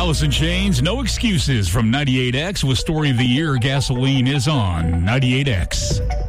Alice in Chains, No Excuses from 98X with Story of the Year. Gasoline is on 98X.